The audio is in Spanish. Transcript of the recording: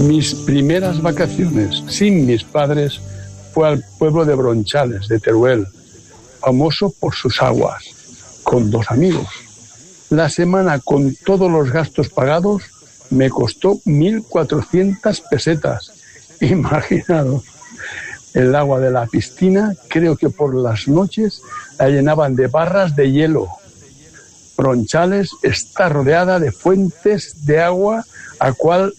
Mis primeras vacaciones sin mis padres fue al pueblo de Bronchales, de Teruel, famoso por sus aguas, con 2 amigos. La semana con todos los gastos pagados me costó 1.400 pesetas. Imaginaos, el agua de la piscina creo que por las noches la llenaban de barras de hielo. Bronchales está rodeada de fuentes de agua a cual